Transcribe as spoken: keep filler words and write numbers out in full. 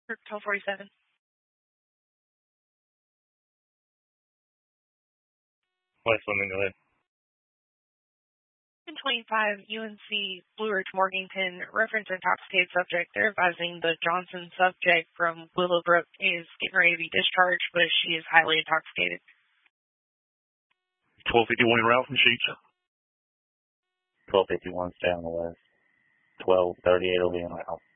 twelve forty-seven. West Women, go ahead. twenty-five U N C Blue Ridge Morganton, reference intoxicated subject. They're advising the Johnson subject from Willowbrook is getting ready to be discharged, but she is highly intoxicated. twelve fifty-one route from Sheets. twelve fifty-one, stay on the west. twelve thirty-eight will be in route.